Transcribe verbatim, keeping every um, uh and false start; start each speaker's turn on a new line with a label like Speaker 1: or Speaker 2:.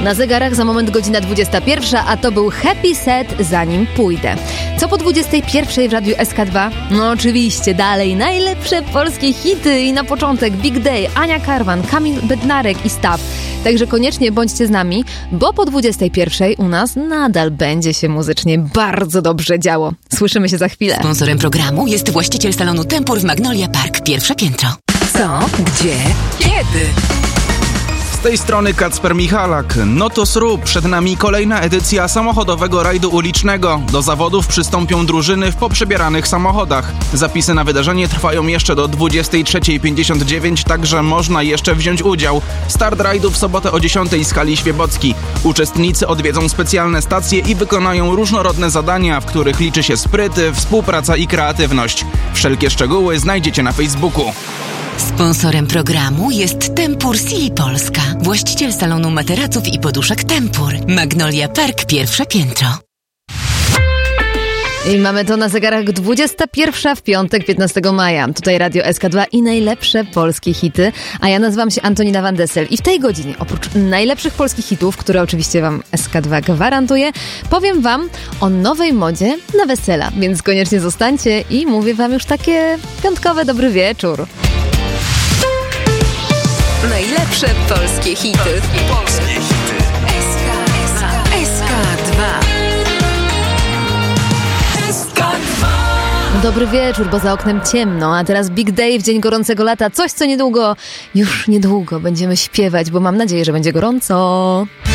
Speaker 1: Na zegarach za moment godzina dwudziesta pierwsza, a to był Happy Set Zanim pójdę. Co po dwudziestej pierwszej w Radiu S K dwa? No oczywiście dalej najlepsze polskie hity i na początek Big Day, Ania Karwan, Kamil Bednarek i Staw. Także koniecznie bądźcie z nami, bo po dwudziestej pierwszej u nas nadal będzie się muzycznie bardzo dobrze działo. Słyszymy się za chwilę.
Speaker 2: Sponsorem programu jest właściciel salonu Tempur w Magnolia Park, pierwsze piętro. Co? Gdzie? Kiedy?
Speaker 3: Z tej strony Kacper Michalak. No to srób, przed nami kolejna edycja samochodowego rajdu ulicznego. Do zawodów przystąpią drużyny w poprzebieranych samochodach. Zapisy na wydarzenie trwają jeszcze do dwudziestej trzeciej pięćdziesiąt dziewięć, także można jeszcze wziąć udział. Start rajdu w sobotę o dziesiątej z hali Świebocki. Uczestnicy odwiedzą specjalne stacje i wykonają różnorodne zadania, w których liczy się spryt, współpraca i kreatywność. Wszelkie szczegóły znajdziecie na Facebooku.
Speaker 2: Sponsorem programu jest Tempur Sili Polska, właściciel salonu materaców i poduszek Tempur. Magnolia Park, pierwsze piętro.
Speaker 1: I mamy to na zegarach dwudziesta pierwsza w piątek, piętnastego maja. Tutaj Radio S K dwa i najlepsze polskie hity. A ja nazywam się Antonina Van Dessel. I w tej godzinie, oprócz najlepszych polskich hitów, które oczywiście wam S K dwa gwarantuje, powiem wam o nowej modzie na wesela. Więc koniecznie zostańcie i mówię wam już takie piątkowe dobry wieczór.
Speaker 2: Najlepsze polskie hity. Polskie hity. S K dwa. S K dwa.
Speaker 1: Dobry wieczór, bo za oknem ciemno, a teraz Big Day w dzień gorącego lata. Coś, co niedługo, już niedługo będziemy śpiewać, bo mam nadzieję, że będzie gorąco.